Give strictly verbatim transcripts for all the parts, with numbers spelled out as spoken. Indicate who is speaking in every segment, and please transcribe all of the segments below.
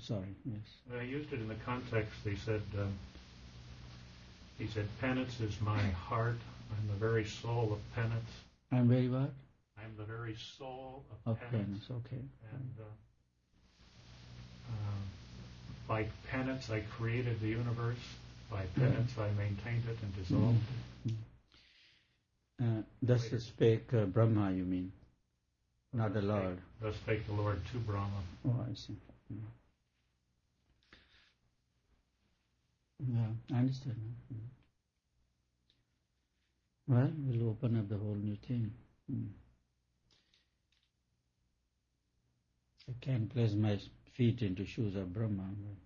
Speaker 1: sorry, yes.
Speaker 2: I used it in the context, he said, um, he said, penance is my heart. I'm the very soul of penance.
Speaker 1: I'm very what?
Speaker 2: I'm the very soul of,
Speaker 1: of
Speaker 2: penance.
Speaker 1: penance. Okay.
Speaker 2: And uh, uh, by penance, I created the universe. By penance, yeah. I maintained it and dissolved
Speaker 1: mm-hmm. it. Uh, thus spake uh, Brahma, you mean, not the Lord.
Speaker 2: Thus spake the Lord to Brahma.
Speaker 1: Oh, I see. Mm. Yeah, I understand. Mm. Well, we'll open up the whole new thing. Mm. I can't place my feet into shoes of Brahma.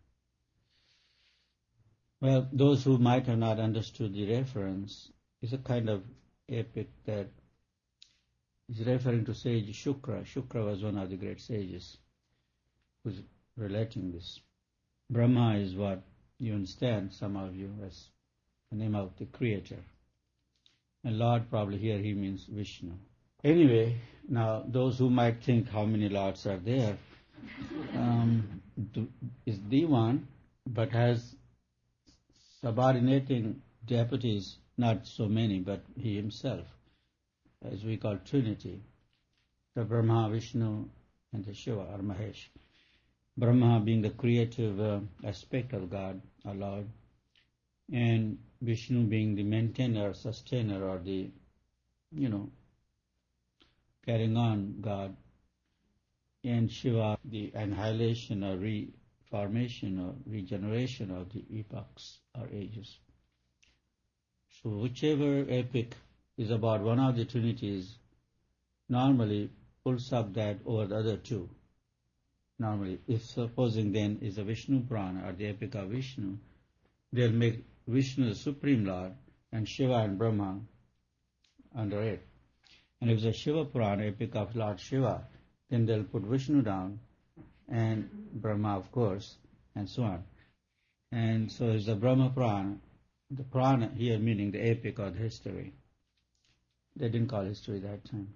Speaker 1: Well, those who might have not understood the reference, is a kind of epic that is referring to sage Shukra. Shukra was one of the great sages who's relating this. Brahma is what you understand, some of you, as the name of the creator. And Lord, probably here he means Vishnu. Anyway, now those who might think how many lords are there, um, is the one, but has subordinating deputies, not so many, but he himself, as we call Trinity, the Brahma, Vishnu, and the Shiva, or Mahesh. Brahma being the creative uh, aspect of God, or Lord, and Vishnu being the maintainer, sustainer, or the, you know, carrying on God, and Shiva, the annihilation or reformation or regeneration of the epochs or ages. So whichever epic is about one of the trinities, normally pulls up that over the other two. Normally, if supposing then is a Vishnu Purana or the epic of Vishnu, they'll make Vishnu the Supreme Lord and Shiva and Brahma under it. And if it's a Shiva Purana, epic of Lord Shiva, then they'll put Vishnu down and Brahma, of course, and so on. And so it's the Brahma Purana, the Purana here meaning the epic or the history. They didn't call history that time.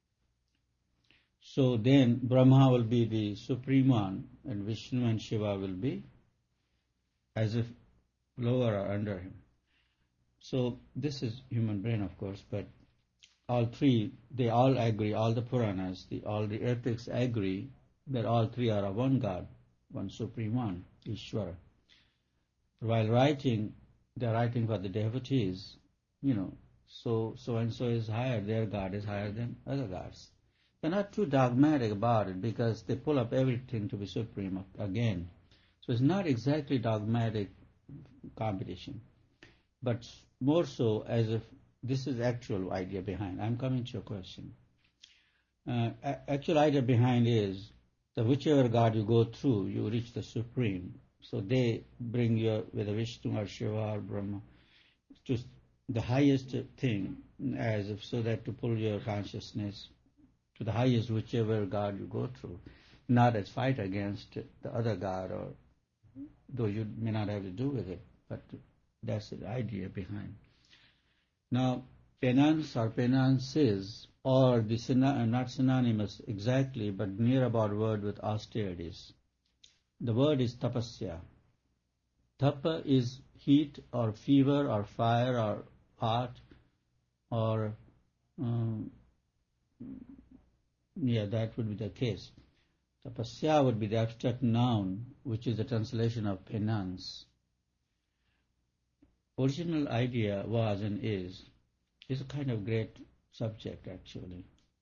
Speaker 1: So then Brahma will be the supreme one and Vishnu and Shiva will be as if lower or under him. So this is human brain, of course, but all three, they all agree, all the Puranas, the, all the epics agree that all three are of one God, one supreme one, Ishvara. While writing, they're writing for the devotees, you know, so so and so is higher, their God is higher than other gods. They're not too dogmatic about it because they pull up everything to be supreme again. So it's not exactly dogmatic competition, but more so as if this is actual idea behind. I'm coming to your question. Uh, actual idea behind is that whichever God you go through, you reach the supreme. So they bring you, whether Vishnu or Shiva or Brahma, to the highest thing, as if so that to pull your consciousness to the highest whichever God you go through, not as fight against the other God, or though you may not have to do with it, but that's the idea behind. Now, penance or penances, or the syno- not synonymous exactly, but near about word with austerities. The word is tapasya. Tapa is heat or fever or fire or hot or um, yeah, that would be the case. Tapasya would be the abstract noun, which is the translation of penance. Original idea was and is, is a kind of great subject actually.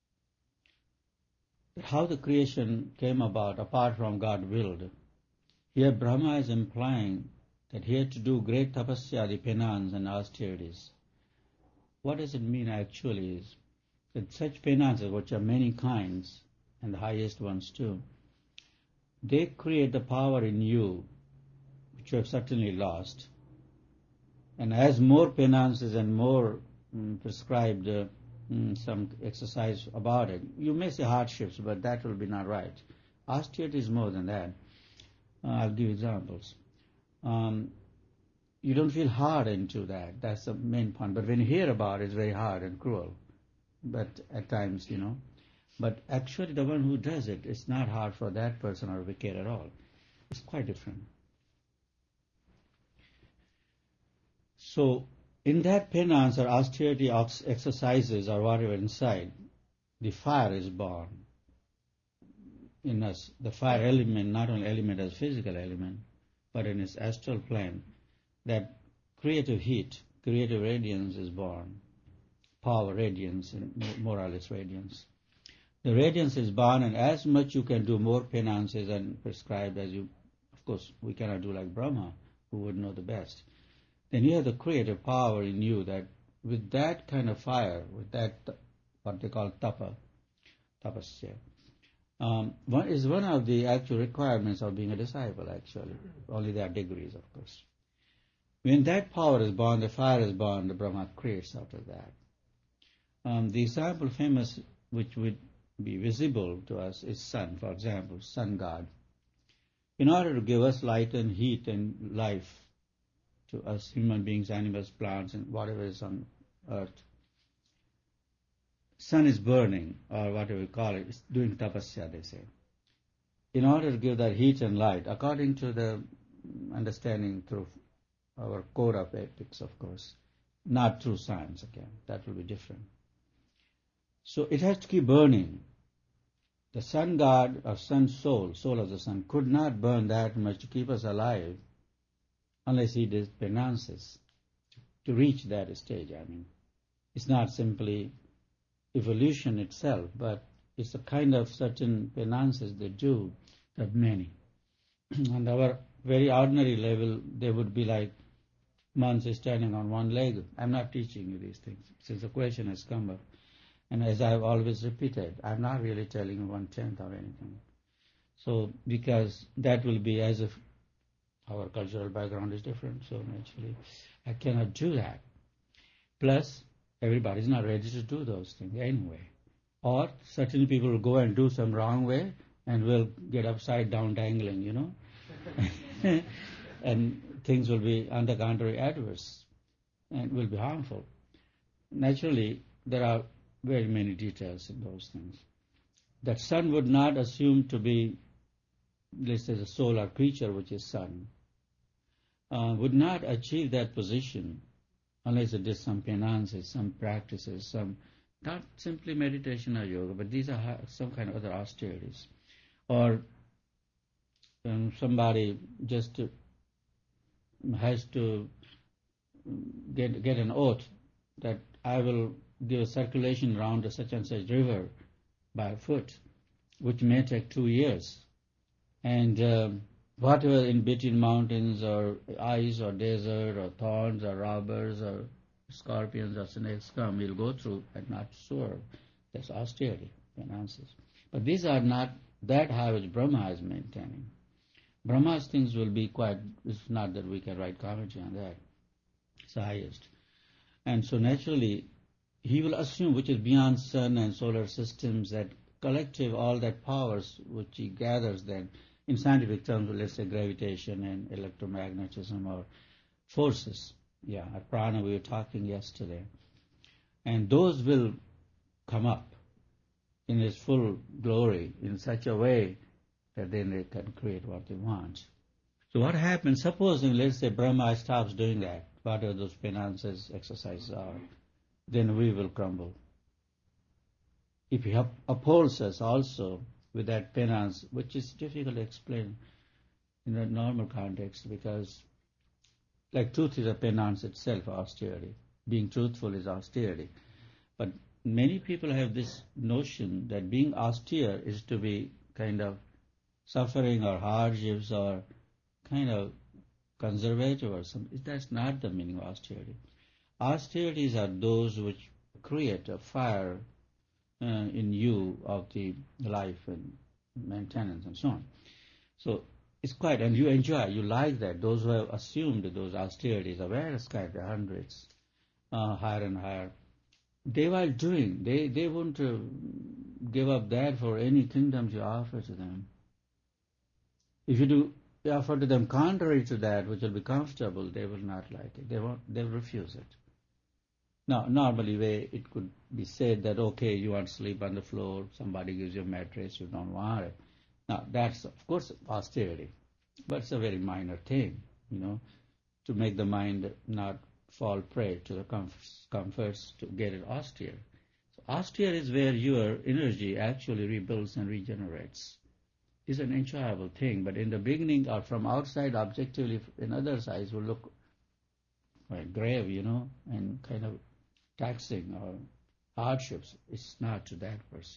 Speaker 1: How the creation came about apart from God willed. Here Brahma is implying that he had to do great tapasya, the penance and austerities. What does it mean actually is that such penances, which are many kinds, and the highest ones too, they create the power in you, which you have certainly lost. And as more penances and more mm, prescribed uh, mm, some exercise about it, you may say hardships, but that will be not right. Austerity is more than that. Uh, I'll give examples. Um, you don't feel hard into that. That's the main point. But when you hear about it, it's very hard and cruel. But at times, you know. But actually the one who does it, it's not hard for that person or wicked at all. It's quite different. So, in that penance or austerity exercises or whatever inside, the fire is born in us. The fire element, not only element as physical element, but in its astral plane, that creative heat, creative radiance is born. Power, radiance, and more or less radiance. The radiance is born, and as much you can do more penances and prescribed as you, of course, we cannot do like Brahma, who would know the best. Then you have the creative power in you that with that kind of fire, with that, what they call tapa, tapasya, um, one is one of the actual requirements of being a disciple, actually. Only there are degrees, of course. When that power is born, the fire is born, the Brahma creates out of that. Um, the example famous, which would be visible to us, is sun, for example, sun god. In order to give us light and heat and life to us human beings, animals, plants, and whatever is on earth, sun is burning, or whatever we call it, it's doing tapasya, they say. In order to give that heat and light, according to the understanding through our core of ethics, of course, not through science again, that will be different. So it has to keep burning. The sun god or sun soul, soul of the sun, could not burn that much to keep us alive unless he did penances to reach that stage. I mean, it's not simply evolution itself, but it's a kind of certain penances they do, that many. On our very ordinary level, they would be like monks standing on one leg. I'm not teaching you these things, since the question has come up. And as I've always repeated, I'm not really telling you one-tenth or anything. So, because that will be as if our cultural background is different, so naturally I cannot do that. Plus, everybody's not ready to do those things anyway. Or certain people will go and do some wrong way and will get upside down dangling, you know. And things will be, on the contrary, adverse and will be harmful. Naturally, there are very many details in those things. That sun would not assume to be, let's say, the solar creature, which is sun, uh, would not achieve that position unless it did some penances, some practices, some, not simply meditation or yoga, but these are some kind of other austerities. Or um, somebody just to, has to get get an oath that I will give a circulation around a such and such river by foot, which may take two years. And um, whatever in between mountains or ice or desert or thorns or robbers or scorpions or snakes come, we'll go through and not swerve. That's austerity, penances. But these are not that high which Brahma is maintaining. Brahma's things will be quite, it's not that we can write commentary on that. It's the highest. And so naturally, he will assume, which is beyond sun and solar systems, that collective, all that powers which he gathers then, in scientific terms, let's say gravitation and electromagnetism or forces, yeah, at prana we were talking yesterday, and those will come up in its full glory in such a way that then they can create what they want. So what happens, supposing, let's say, Brahma stops doing that, whatever those penances, exercises are, then we will crumble. If he upholds us also with that penance, which is difficult to explain in a normal context, because like truth is a penance itself, austerity. Being truthful is austerity. But many people have this notion that being austere is to be kind of suffering or hardships or kind of conservative or something. That's not the meaning of austerity. Austerities are those which create a fire uh, in you of the life and maintenance and so on. So it's quite, and you enjoy, you like that. Those who have assumed those austerities are various kinds, hundreds, uh, higher and higher. They were doing, they, they won't uh, give up that for any kingdoms you offer to them. If you do offer to them contrary to that, which will be comfortable, they will not like it. They won't, they will refuse it. Now, normally way it could be said that, okay, you want to sleep on the floor, somebody gives you a mattress, you don't want it. Now, that's, of course, austerity. But it's a very minor thing, you know, to make the mind not fall prey to the comforts, comforts to get it austere. So austere is where your energy actually rebuilds and regenerates. It's an enjoyable thing, but in the beginning or from outside, objectively, in others' eyes, will look like grave, you know, and kind of taxing or hardships. It's not to that person.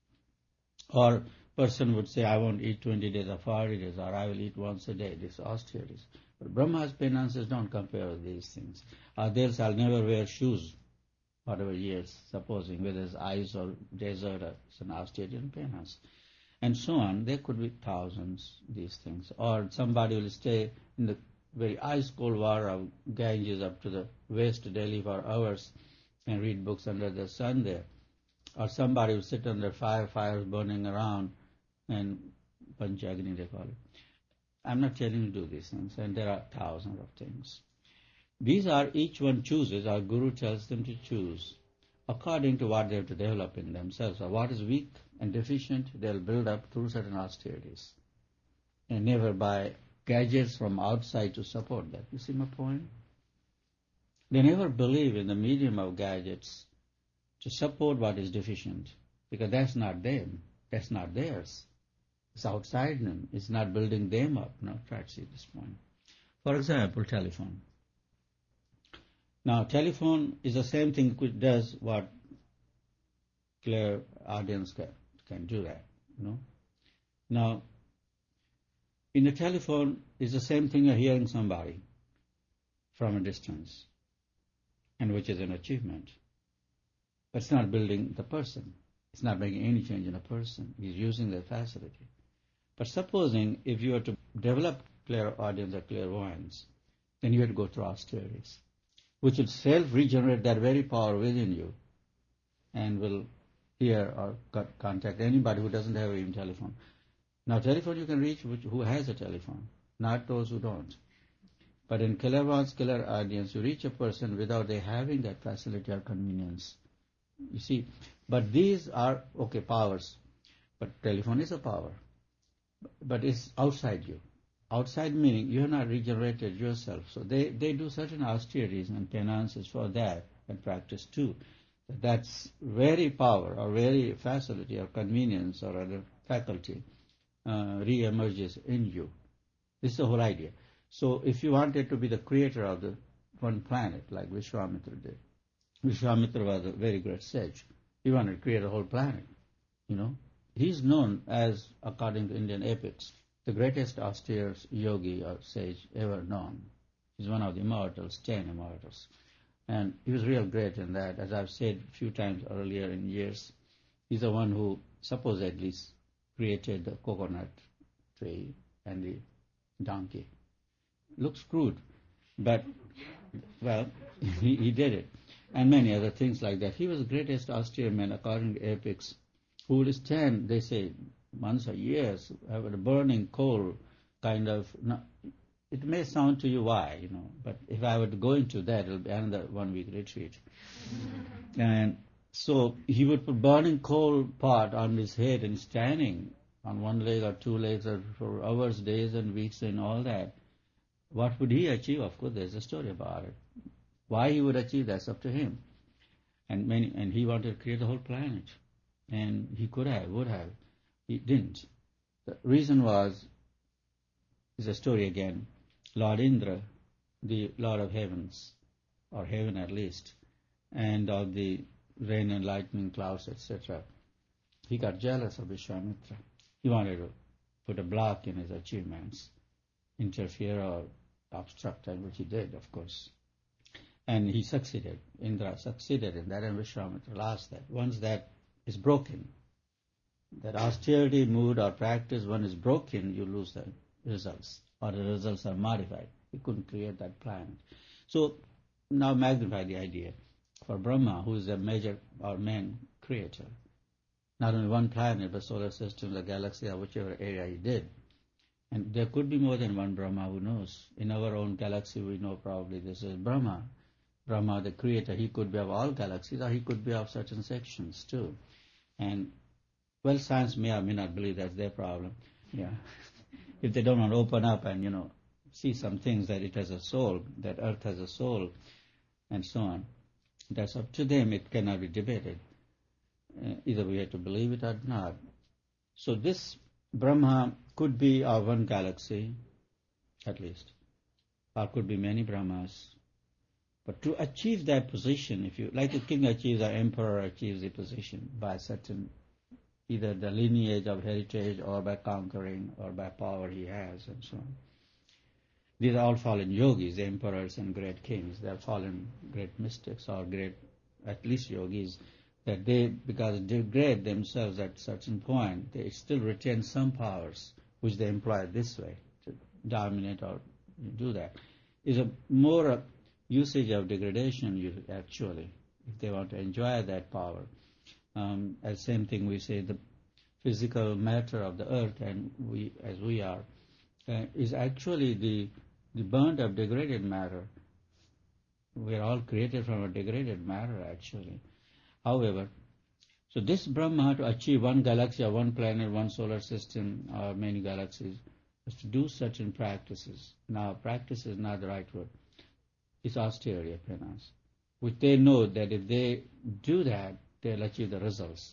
Speaker 1: Or person would say, I won't eat twenty days or forty days, or I will eat once a day. This austerities. But Brahma's penances don't compare with these things. Or theirs, I'll never wear shoes, whatever years, supposing, whether it's ice or desert, or it's an austerian penance. And so on. There could be thousands, these things. Or somebody will stay in the very ice-cold water of Ganges up to the West Delhi for hours and read books under the sun there. Or somebody will sit under fire, fires burning around, and Panchagni they call it. I'm not telling you to do these things, and there are thousands of things. These are, each one chooses, our Guru tells them to choose, according to what they have to develop in themselves. Or what is weak and deficient, they'll build up through certain austerities. And never buy gadgets from outside to support that. You see my point? They never believe in the medium of gadgets to support what is deficient, because that's not them, that's not theirs. It's outside them, it's not building them up. Now try to see this point. For example, telephone. Now telephone is the same thing which does what clear audience can, can do that, you know. Now, in the telephone is the same thing you're hearing somebody from a distance, and which is an achievement. But it's not building the person. It's not making any change in a person. He's using their facility. But supposing if you were to develop clairaudience or clairvoyance, then you have to go through austerities, which will self-regenerate that very power within you and will hear or contact anybody who doesn't have a telephone. Now, telephone you can reach which, who has a telephone, not those who don't. But in clairvoyance, clairaudience, you reach a person without they having that facility or convenience. You see, but these are, okay, powers. But telephone is a power. But it's outside you. Outside meaning you have not regenerated yourself. So they, they do certain austerities and penances for that and practice too. That's very power or very facility or convenience or other faculty uh, re-emerges in you. This is the whole idea. So if you wanted to be the creator of the one planet, like Vishwamitra did, Vishwamitra was a very great sage. He wanted to create a whole planet, you know. He's known as, according to Indian epics, the greatest austere yogi or sage ever known. He's one of the immortals, ten immortals. And he was real great in that. As I've said a few times earlier in years, he's the one who supposedly created the coconut tree and the donkey. Looks crude, but, well, he, he did it. And many other things like that. He was the greatest austere man, according to epics, who would stand, they say, months or years, have a burning coal kind of, not, it may sound to you why, you know, but if I were to go into that, it'll be another one-week retreat. Mm-hmm. And so he would put burning coal pot on his head and standing on one leg or two legs or for hours, days and weeks and all that. What would he achieve? Of course, there's a story about it. Why he would achieve that's up to him. And many, and he wanted to create the whole planet. And he could have, would have. He didn't. The reason was, is a story again. Lord Indra, the Lord of heavens, or heaven at least, and of the rain and lightning, clouds, et cetera, he got jealous of Vishwamitra. He wanted to put a block in his achievements, interfere or obstruct, and which he did, of course. And he succeeded. Indra succeeded in that, and Vishwamitra lost that. Once that is broken, that austerity, mood, or practice, when is broken, you lose the results, or the results are modified. You couldn't create that planet. So now magnify the idea. For Brahma, who is a major or main creator, not only one planet, but solar system, the galaxy, or whichever area he did. And there could be more than one Brahma, who knows? In our own galaxy, we know probably this is Brahma. Brahma, the creator, he could be of all galaxies, or he could be of certain sections too. And, well, science may or may not believe that's their problem. Yeah. if they don't want to open up and, you know, see some things that it has a soul, that earth has a soul, and so on. That's up to them. It cannot be debated. Uh, either we have to believe it or not. So this Brahma could be our one galaxy, at least, or could be many Brahmas. But to achieve that position, if you like, the king achieves, or emperor achieves the position by certain, either the lineage of heritage, or by conquering, or by power he has, and so on. These are all fallen yogis, emperors and great kings. They are fallen great mystics, or great, at least yogis, that they, because they degrade themselves at a certain point, they still retain some powers, which they employ this way, to dominate or do that. It's a more a usage of degradation, actually, if they want to enjoy that power. Um, as same thing we say, the physical matter of the earth, and we, as we are, uh, is actually the the burnt of degraded matter. We are all created from a degraded matter, actually. However, so this Brahma, to achieve one galaxy or one planet, one solar system, or many galaxies, is to do certain practices. Now, practice is not the right word. It's austerity, penance, which they know that if they do that, they'll achieve the results.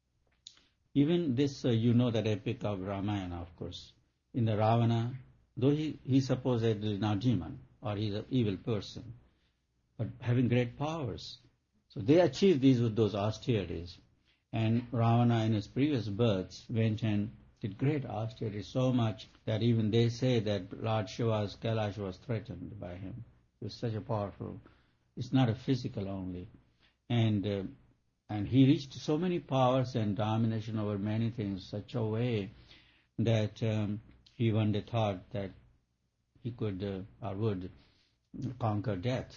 Speaker 1: Even this, uh, you know that epic of Ramayana, of course. In the Ravana, though he, he supposedly is not demon, or he's an evil person, but having great powers. So they achieved these with those austerities. And Ravana in his previous births went and did great austerity, so much that even they say that Lord Shiva's Kailash was threatened by him. He was such a powerful, it's not a physical only. And uh, and he reached so many powers and domination over many things, such a way that um, he one day thought that he could uh, or would conquer death.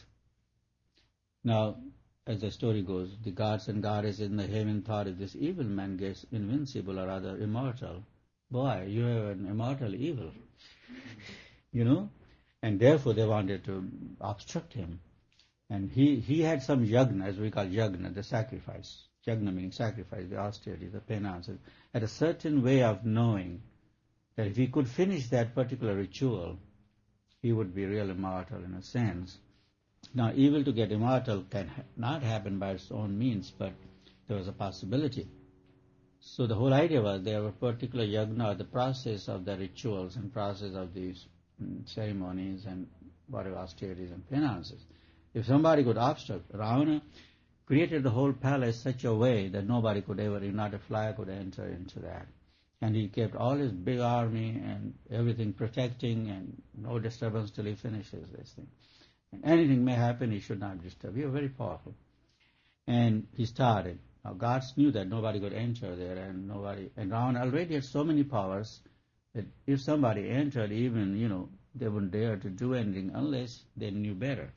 Speaker 1: Now, as the story goes, the gods and goddesses in the heaven thought if this evil man gets invincible or rather immortal, boy, you have an immortal evil, you know, and therefore they wanted to obstruct him. And he, he had some yagna, as we call yagna, the sacrifice. Yagna meaning sacrifice, the austerity, the penance. Had a certain way of knowing that if he could finish that particular ritual, he would be real immortal in a sense. Now, evil to get immortal can ha- not happen by its own means, but there was a possibility. So the whole idea was there were particular yagna, or the process of the rituals and process of these mm, ceremonies and whatever austerities and penances. If somebody could obstruct, Ravana created the whole palace such a way that nobody could ever, not a fly could enter into that. And he kept all his big army and everything protecting, and no disturbance till he finishes this thing. And anything may happen, he should not disturb. He was very powerful. And he started. Now gods knew that nobody could enter there, and nobody, and Ravana already had so many powers that if somebody entered, even, you know, they wouldn't dare to do anything unless they knew better.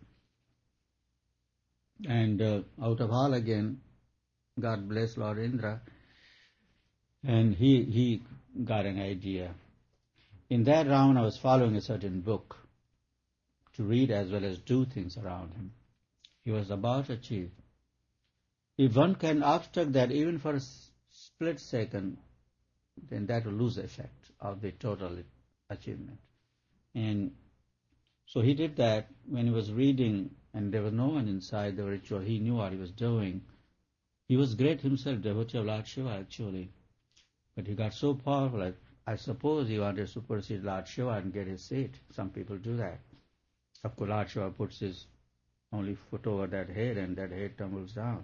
Speaker 1: And uh, out of all again, God bless Lord Indra, and he he got an idea. In that round, I was following a certain book to read as well as do things around him. He was about to achieve. If one can obstruct that even for a split second, then that will lose the effect of the total achievement. And so he did that when he was reading, and there was no one inside the ritual. He knew what he was doing. He was great himself, devotee of Lord Shiva actually. But he got so powerful, I, I suppose he wanted to supersede Lord Shiva and get his seat. Some people do that. Of course, Lord Shiva puts his only foot over that head, and that head tumbles down.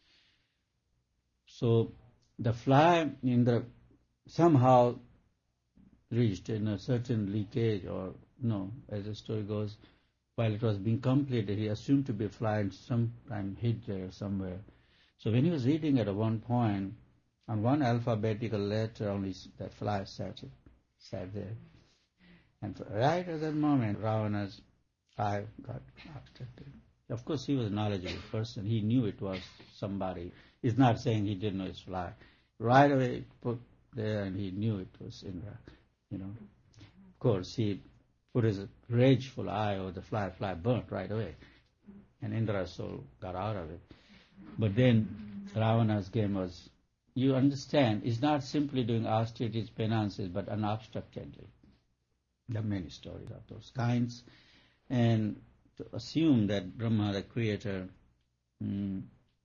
Speaker 1: So the fly in the somehow reached in a certain leakage, or no, as the story goes, while it was being completed, he assumed to be a fly and sometime hid there somewhere. So when he was reading at one point, on one alphabetical letter only that fly sat, sat there. And right at that moment, Ravana's eye got obstructed. Of course, he was a knowledgeable person. He knew it was somebody. He's not saying he didn't know it's fly. Right away, he put there, and he knew it was Indra. You know, of course, he put his rageful eye over the fly. Fly burnt right away, and Indra's soul got out of it. But then Ravana's game was, you understand, it's not simply doing austerities, penances, but unobstructedly. There are many stories of those kinds. And to assume that Brahma, the creator, mm,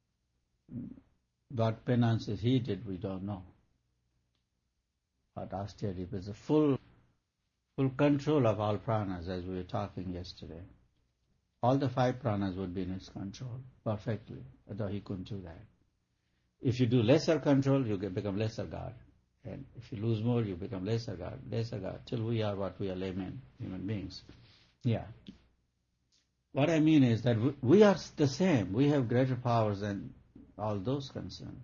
Speaker 1: what penances he did, we don't know. But austerity was a full, full control of all pranas, as we were talking yesterday. All the five pranas would be in his control perfectly, although he couldn't do that. If you do lesser control, you become lesser God. And if you lose more, you become lesser God, lesser God, till we are what we are, laymen, human beings. Yeah. What I mean is that we are the same. We have greater powers than all those concerned.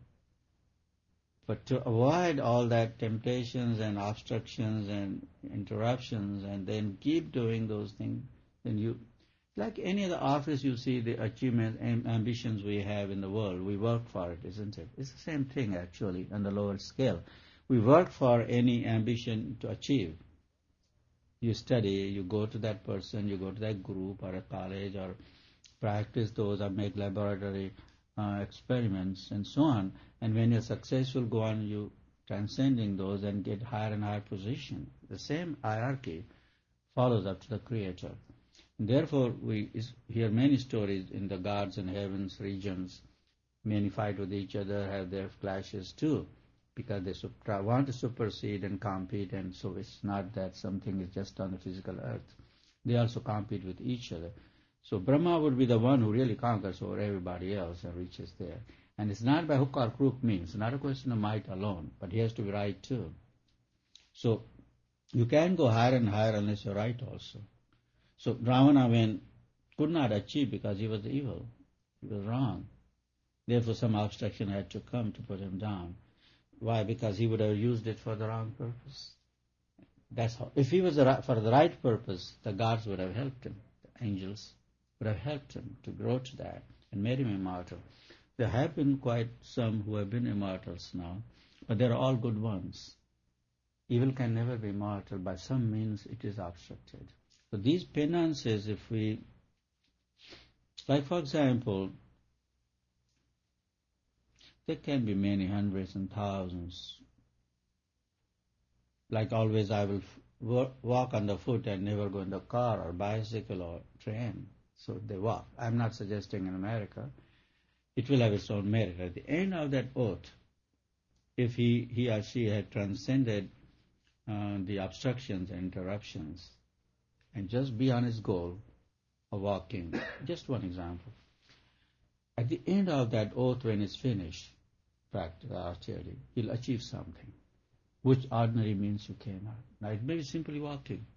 Speaker 1: But to avoid all that temptations and obstructions and interruptions and then keep doing those things, then you, like any other office, you see the achievements and ambitions we have in the world. We work for it, isn't it? It's the same thing, actually, on the lower scale. We work for any ambition to achieve. You study, you go to that person, you go to that group or a college or practice those or make laboratory uh, experiments and so on. And when you're successful, go on you transcending those and get higher and higher position. The same hierarchy follows up to the Creator. And therefore, we hear many stories in the gods and heavens regions. Many fight with each other, have their clashes too, because they supra- want to supersede and compete, and so it's not that something is just on the physical earth. They also compete with each other. So Brahma would be the one who really conquers over everybody else and reaches there. And it's not by hook or crook means. It's not a question of might alone, but he has to be right too. So you can't go higher and higher unless you're right also. So Ravana when could not achieve because he was evil. He was wrong. Therefore some obstruction had to come to put him down. Why? Because he would have used it for the wrong purpose. That's how. If he was for the right purpose, the gods would have helped him. The angels would have helped him to grow to that and made him immortal. There have been quite some who have been immortals now, but they're all good ones. Evil can never be immortal. By some means it is obstructed. So these penances, if we, like for example, there can be many hundreds and thousands. Like always, I will f- walk on the foot and never go in the car or bicycle or train. So they walk. I'm not suggesting in America. It will have its own merit. At the end of that oath, if he, he or she had transcended uh, the obstructions and interruptions and just be on his goal of walking, just one example. At the end of that oath, when it's finished, practice austerity, he'll achieve something, which ordinary means you cannot. Now, it may be simply walking.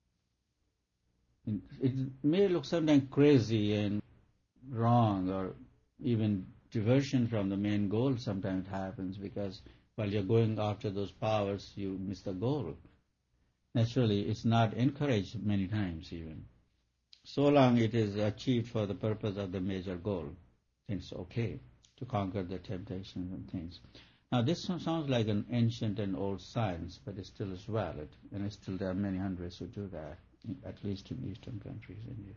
Speaker 1: It may look sometimes crazy and wrong, or even diversion from the main goal sometimes happens, because while you're going after those powers, you miss the goal. Naturally, it's not encouraged many times even. So long it is achieved for the purpose of the major goal, then it's okay to conquer the temptations and things. Now this sounds like an ancient and old science, but it still is valid, and it still there are many hundreds who do that, at least in Eastern countries. India.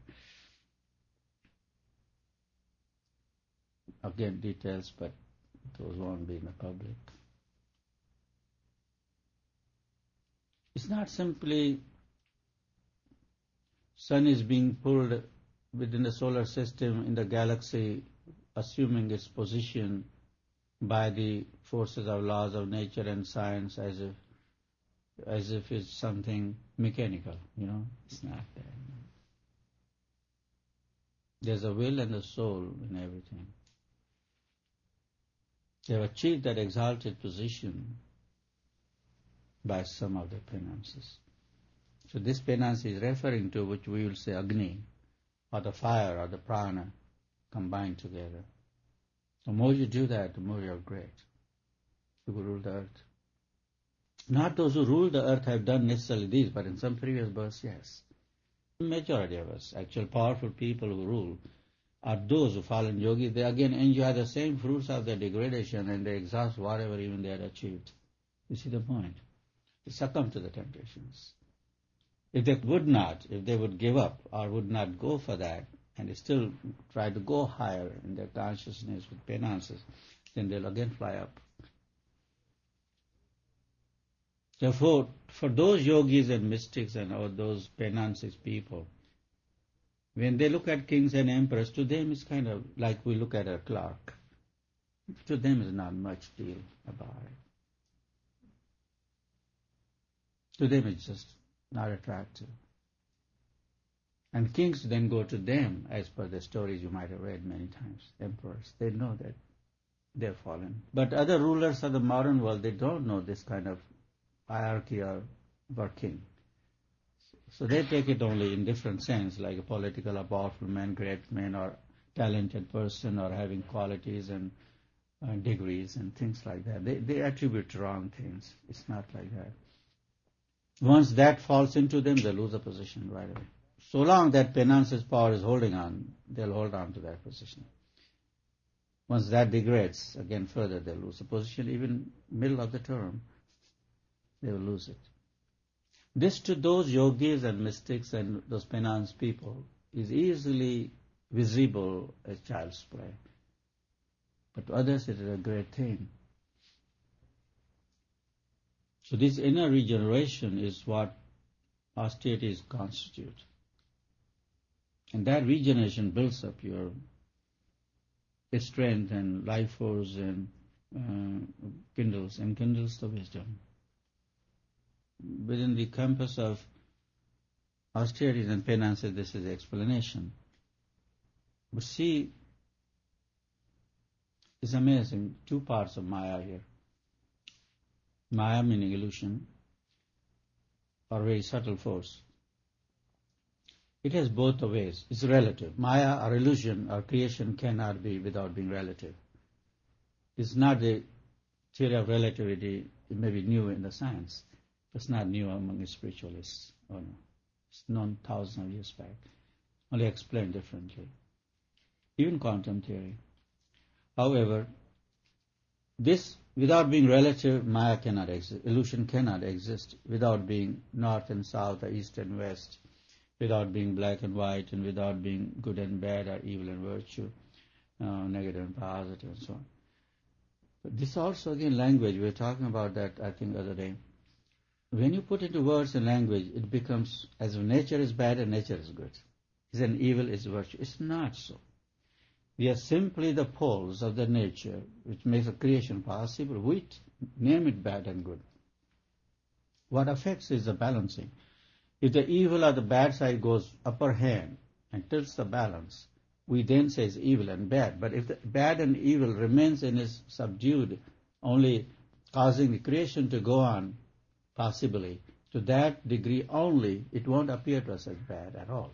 Speaker 1: Again, details, but those won't be in the public. It's not simply sun is being pulled within the solar system in the galaxy, assuming its position by the forces of laws of nature and science as if as if it's something mechanical, you know. It's not that. There's a will and a soul in everything. They have achieved that exalted position by some of their penances. So this penance is referring to which we will say Agni, or the fire, or the prana, combined together. The more you do that, the more you're great. You will rule the earth. Not those who rule the earth have done necessarily these, but in some previous births, yes. The majority of us, actual powerful people who rule, are those who fall in yogi. They again enjoy the same fruits of their degradation, and they exhaust whatever even they had achieved. You see the point? They succumb to the temptations. If they would not, if they would give up or would not go for that, and they still try to go higher in their consciousness with penances, then they'll again fly up. Therefore, for those yogis and mystics and or those penances people, when they look at kings and emperors, to them it's kind of like we look at a clerk. To them is not much deal about it. To them it's just not attractive. And kings then go to them, as per the stories you might have read many times, emperors. They know that they're fallen. But other rulers of the modern world, they don't know this kind of hierarchy or working. So they take it only in different sense, like a political, a powerful man, great man, or talented person, or having qualities and uh, degrees and things like that. They, they attribute wrong things. It's not like that. Once that falls into them, they lose a position right away. So long that penance's power is holding on, they'll hold on to that position. Once that degrades, again further they'll lose the position. Even middle of the term, they will lose it. This to those yogis and mystics and those penance people is easily visible as child's play. But to others it is a great thing. So this inner regeneration is what austerities constitute. And that regeneration builds up your strength and life force and uh, kindles and kindles the wisdom. Within the compass of austerities and penances, this is the explanation. But see, it's amazing, two parts of Maya here. Maya meaning illusion, or very subtle force. It has both ways. It's relative. Maya or illusion or creation cannot be without being relative. It's not the theory of relativity. It may be new in the science. It's not new among the spiritualists. Oh no. It's known thousands of years back. Only explained differently. Even quantum theory. However, this, without being relative, Maya cannot exist. Illusion cannot exist without being north and south or east and west, without being black and white, and without being good and bad or evil and virtue, uh, negative and positive, and so on. But this also, again, language. We were talking about that, I think, the other day. When you put into words and language, it becomes as if nature is bad and nature is good. Is an evil, is virtue. It's not so. We are simply the poles of the nature which makes a creation possible. We name it bad and good. What affects is the balancing. If the evil or the bad side goes upper hand and tilts the balance, we then say it's evil and bad. But if the bad and evil remains in its subdued, only causing the creation to go on, possibly, to that degree only, it won't appear to us as bad at all.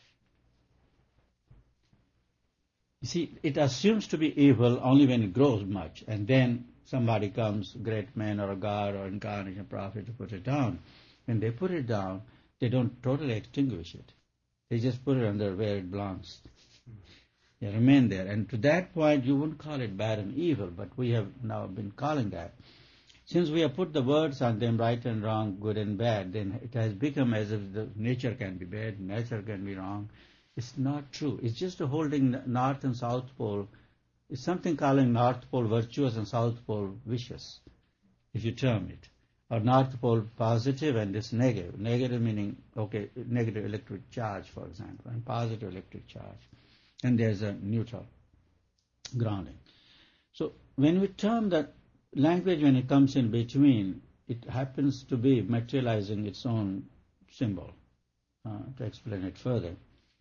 Speaker 1: You see, it assumes to be evil only when it grows much, and then somebody comes, great man or a god or incarnation prophet, to put it down. When they put it down, they don't totally extinguish it. They just put it under where it belongs. They remain there. And to that point, you wouldn't call it bad and evil, but we have now been calling that. Since we have put the words on them, right and wrong, good and bad, then it has become as if the nature can be bad, nature can be wrong. It's not true. It's just a holding north and south pole. It's something calling north pole virtuous and south pole vicious, if you term it. Or north pole positive and this negative. Negative meaning, okay, negative electric charge, for example, and positive electric charge. And there's a neutral grounding. So when we term that language, when it comes in between, it happens to be materializing its own symbol. Uh, to explain it further,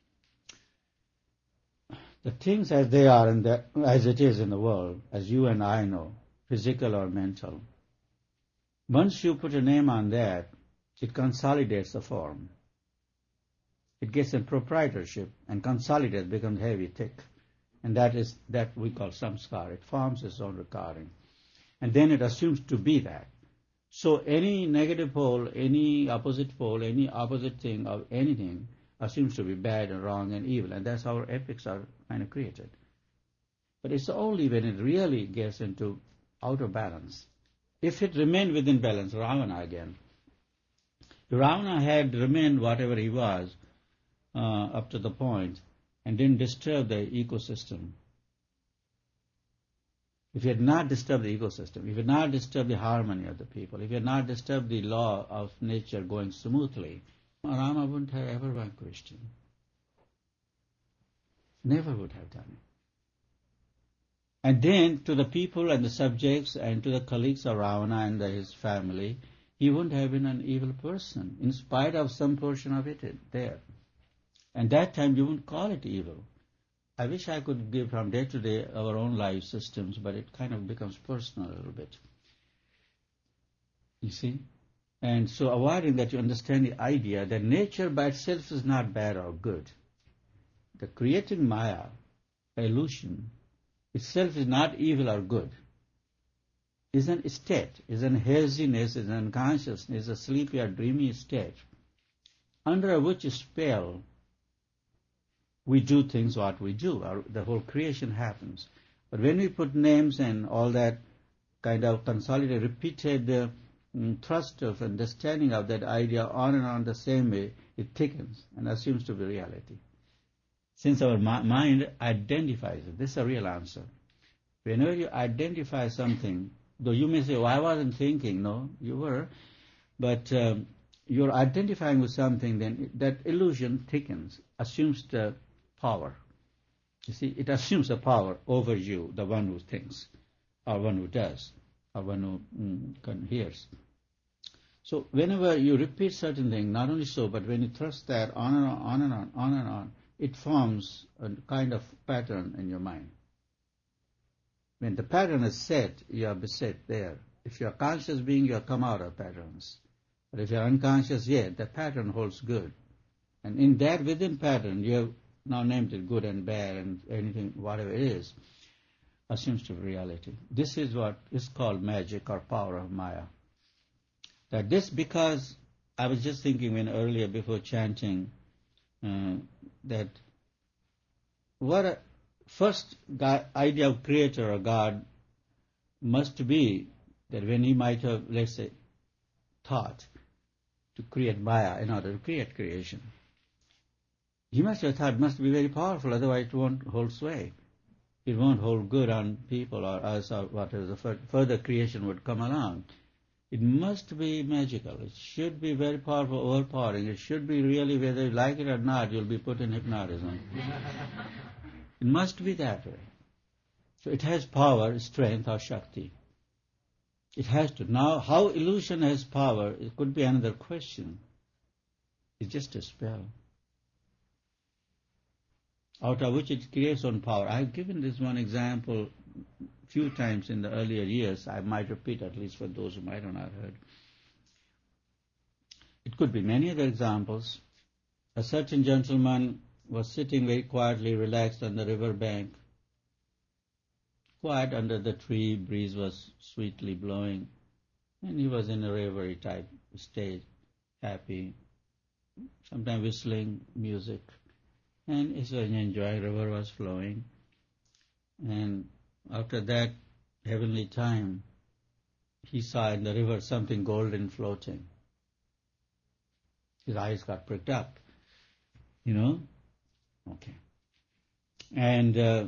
Speaker 1: the things as they are and the, as it is in the world, as you and I know, physical or mental, once you put a name on that, it consolidates the form. It gets a proprietorship and consolidates, becomes heavy, thick. And that is that we call samskar. It forms its own recording. And then it assumes to be that. So any negative pole, any opposite pole, any opposite thing of anything assumes to be bad and wrong and evil. And that's how epics are kind of created. But it's only when it really gets into outer balance. If it remained within balance, Ravana again. Ravana had remained whatever he was uh, up to the point and didn't disturb the ecosystem. if you had not disturbed the ecosystem, if you had not disturbed the harmony of the people, if you had not disturbed the law of nature going smoothly, Rama wouldn't have ever vanquished him. Never would have done it. And then to the people and the subjects and to the colleagues of Ravana and his family, he wouldn't have been an evil person, in spite of some portion of it there. And that time you wouldn't call it evil. I wish I could give from day to day our own life systems, but it kind of becomes personal a little bit. You see? And so avoiding that, you understand the idea that nature by itself is not bad or good. The creating Maya, illusion, itself is not evil or good. It's an state, it's an haziness, it's an unconsciousness, a sleepy or dreamy state, under which spell we do things what we do. Our, the whole creation happens. But when we put names and all that kind of consolidated, repeated uh, thrust of understanding of that idea on and on the same way, it thickens and assumes to be reality. Since our mi- mind identifies it, this is a real answer. Whenever you identify something, though you may say, oh, I wasn't thinking, no, you were, but um, you're identifying with something, then that illusion thickens, assumes the power. You see, it assumes a power over you, the one who thinks, or one who does, or one who mm, hears. So whenever you repeat certain things, not only so, but when you thrust that on and on, on and on, on and on, it forms a kind of pattern in your mind. When the pattern is set, you are beset there. If you are conscious being, you have come out of patterns. But if you are unconscious yet, the pattern holds good. And in that within pattern, you have now named it good and bad and anything, whatever it is, assumes to be reality. This is what is called magic or power of Maya. That this, because I was just thinking when earlier before chanting, uh, that what a first God, idea of creator or God must be that when he might have, let's say, thought to create Maya in order to create creation, he must have thought it must be very powerful, otherwise it won't hold sway. It won't hold good on people or us or whatever the further creation would come along. It must be magical. It should be very powerful, overpowering. It should be really, whether you like it or not, you'll be put in hypnotism. It must be that way. So it has power, strength, or Shakti. It has to. Now, how illusion has power, it could be another question. It's just a spell, out of which it creates own power. I've given this one example a few times in the earlier years. I might repeat, at least for those who might have not heard. It could be many other examples. A certain gentleman was sitting very quietly, relaxed on the river bank. Quiet under the tree, breeze was sweetly blowing, and he was in a reverie type state, happy, sometimes whistling music. And he was enjoying, river was flowing. And after that heavenly time, he saw in the river something golden floating. His eyes got pricked up, you know. Okay. And uh,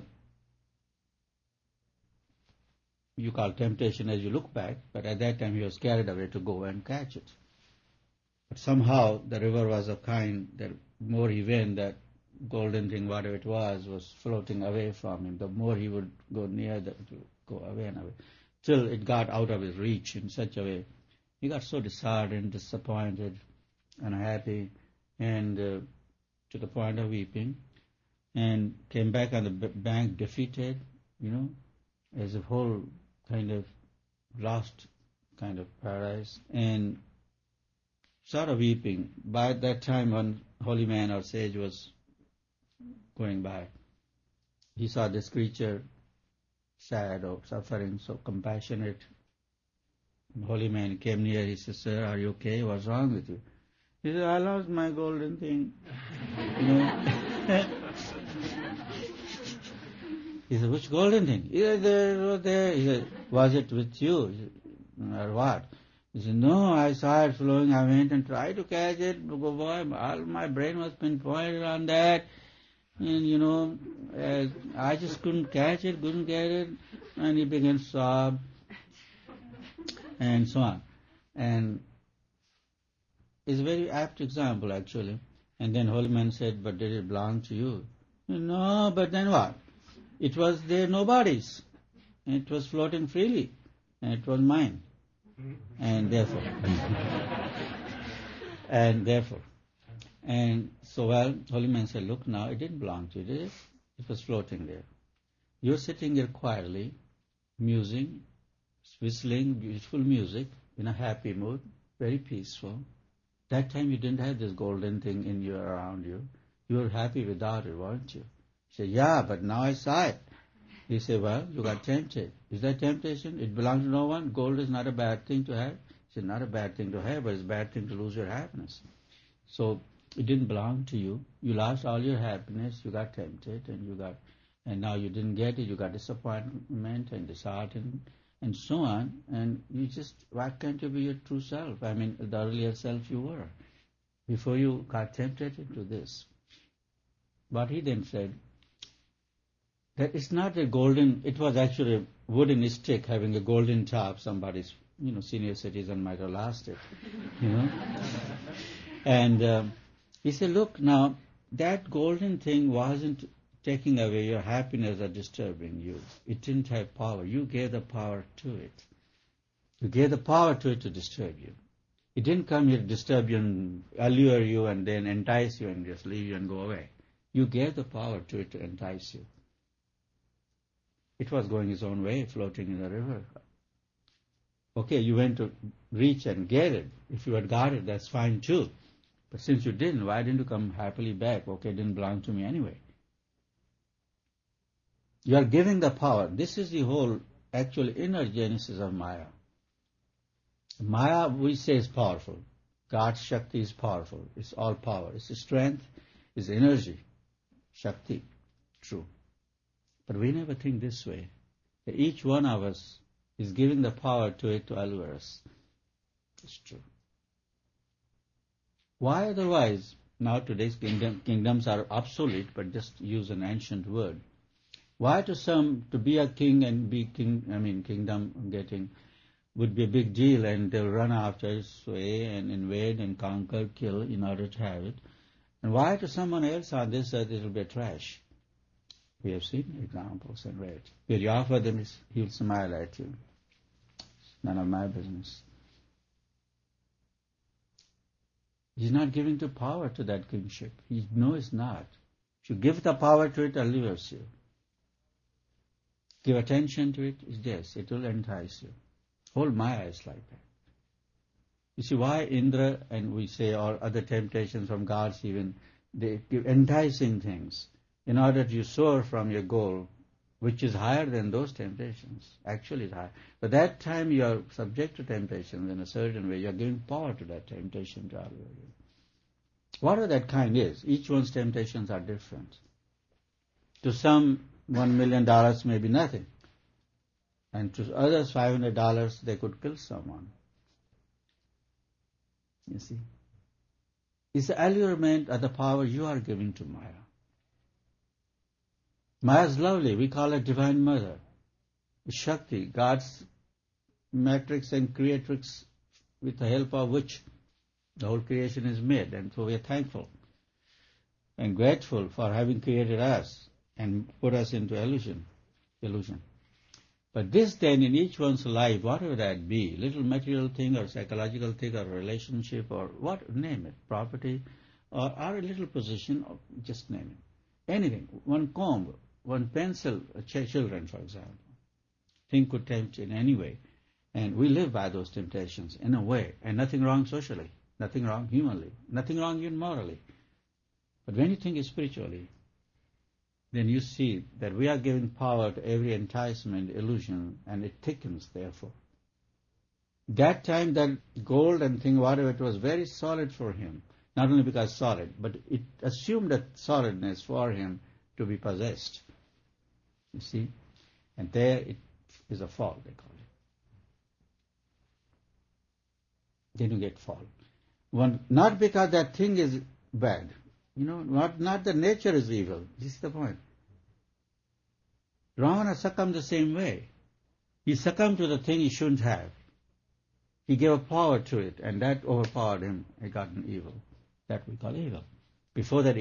Speaker 1: you call temptation as you look back, but at that time he was carried away to go and catch it. But somehow the river was of kind that more he went, that golden thing, whatever it was, was floating away from him. The more he would go near, the, to go away and away, till it got out of his reach in such a way. He got so disheartened, disappointed, unhappy, and uh, to the point of weeping, and came back on the bank defeated, you know, as a whole kind of lost kind of paradise, and sort of weeping. By that time, one holy man or sage was going by. He saw this creature sad or suffering, so compassionate. The holy man came near. He said, "Sir, are you okay? What's wrong with you?" He said, "I lost my golden thing." You know. He said, "Which golden thing?" He said, "There, there." He said, "Was it with you?" He said, "Or what?" He said, "No, I saw it flowing. I went and tried to catch it. Boy, all my brain was pinpointed on that. And, you know, uh, I just couldn't catch it, couldn't get it, and he began to sob, and so on. And it's a very apt example, actually. And then Holy Man said, but did it belong to you? No, but then what? It was there, nobody's. It was floating freely, and it was mine. And therefore, and therefore, and so, well, Holy Man said, look now, it didn't belong to you, did it? It was floating there. You're sitting here quietly, musing, whistling beautiful music, in a happy mood, very peaceful. That time you didn't have this golden thing in you, around you. You were happy without it, weren't you? He said, yeah, but now I saw it. He said, well, you got tempted. Is that temptation? It belongs to no one. Gold is not a bad thing to have. He said, not a bad thing to have, but it's a bad thing to lose your happiness. So it didn't belong to you. You lost all your happiness. You got tempted, and you got, and now you didn't get it. You got disappointment and disheartened, and so on. And you just, why can't you be your true self? I mean, the earlier self you were, before you got tempted into this. But he then said that it's not a golden, it was actually a wooden stick having a golden top. Somebody's, you know, senior citizen might have lost it, you know. And um, he said, look, now, that golden thing wasn't taking away your happiness or disturbing you. It didn't have power. You gave the power to it. You gave the power to it to disturb you. It didn't come here to disturb you and allure you and then entice you and just leave you and go away. You gave the power to it to entice you. It was going its own way, floating in the river. Okay, you went to reach and get it. If you had got it, that's fine too. But since you didn't, why didn't you come happily back? Okay, it didn't belong to me anyway. You are giving the power. This is the whole actual inner genesis of Maya. Maya, we say, is powerful. God's Shakti is powerful. It's all power. It's strength, it's energy. Shakti, true. But we never think this way. That each one of us is giving the power to it to allure us. It's true. Why otherwise? Now today's kingdom, kingdoms are obsolete, but just use an ancient word. Why to some, to be a king and be king, I mean kingdom getting, would be a big deal, and they'll run after, sway and invade and conquer, kill in order to have it. And why to someone else on this earth it will be trash? We have seen examples and read. Where you offer them, he'll smile at you. It's none of my business. He's not giving the power to that kingship. He knows it's not. If you give the power to it, it allures you. Give attention to it, yes, it will entice you. Whole Maya is like that. You see why Indra, and we say, or other temptations from gods even, they give enticing things in order to soar from your goal, which is higher than those temptations. Actually it's higher. But that time you are subject to temptations in a certain way. You are giving power to that temptation to allure you. Whatever that kind is, each one's temptations are different. To some, one million dollars may be nothing. And to others, five hundred dollars, they could kill someone. You see? It's the allurement of the power you are giving to Maya. Maya is lovely. We call her Divine Mother. Shakti, God's matrix and creatrix, with the help of which the whole creation is made. And so we are thankful and grateful for having created us and put us into illusion. illusion. But this then in each one's life, whatever that be, little material thing or psychological thing or relationship or what, name it, property or, or a little position, or just name it. Anything, one comb, one pencil, children for example, thing could tempt in any way. And we live by those temptations in a way, and nothing wrong socially, nothing wrong humanly, nothing wrong even morally. But when you think spiritually, then you see that we are giving power to every enticement, illusion, and it thickens, therefore. That time, that gold and thing, whatever, it was very solid for him. Not only because solid, but it assumed that solidness for him to be possessed. You see? And there it is a fall, they call it. Then you get fall. One, not because that thing is bad. You know, not, not the nature is evil. This is the point. Ravana succumbed the same way. He succumbed to the thing he shouldn't have. He gave a power to it, and that overpowered him. He got an evil. That we call evil. Before that,